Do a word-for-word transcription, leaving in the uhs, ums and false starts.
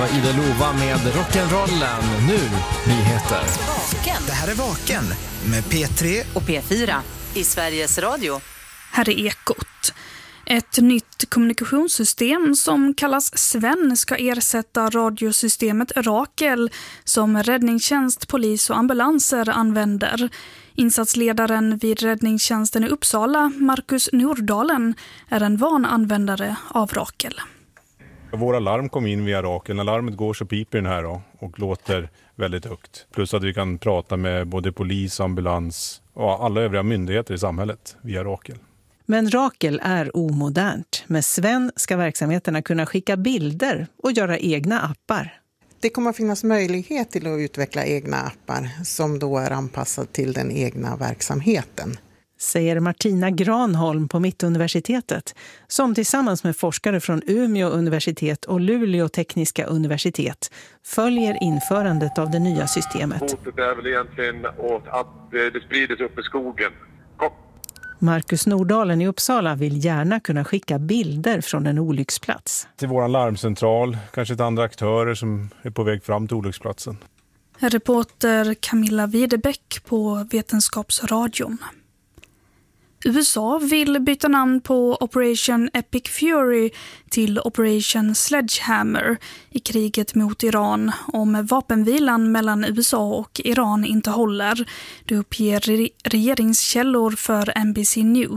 var Ida Lova med rock'n'rollen. Nu, nyheter. Vaken. Det här är Vaken med P tre Och P fyra i Sveriges Radio. Här är Ekot. Ett nytt kommunikationssystem som kallas Sven ska ersätta radiosystemet Rakel som räddningstjänst, polis och ambulanser använder. Insatsledaren vid räddningstjänsten i Uppsala, Marcus Nordalen, är en van användare av Rakel. Våra larm kom in via Rakel. När larmet går så piper den här då, och låter väldigt högt. Plus att vi kan prata med både polis, ambulans och alla övriga myndigheter i samhället via Rakel. Men Rakel är omodernt. Med Sven ska verksamheterna kunna skicka bilder och göra egna appar. Det kommer att finnas möjlighet till att utveckla egna appar som då är anpassade till den egna verksamheten. Säger Martina Granholm på Mittuniversitetet, som tillsammans med forskare från Umeå universitet och Luleå tekniska universitet följer införandet av det nya systemet. Hotet är väl egentligen åt att det sprids upp i skogen. Kom. Marcus Nordalen i Uppsala vill gärna kunna skicka bilder från en olycksplats. Till vår larmcentral, kanske till andra aktörer som är på väg fram till olycksplatsen. Reporter Camilla Widebäck på Vetenskapsradion. U S A vill byta namn på Operation Epic Fury till Operation Sledgehammer i kriget mot Iran om vapenvilan mellan U S A och Iran inte håller. Det uppger regeringskällor för N B C News.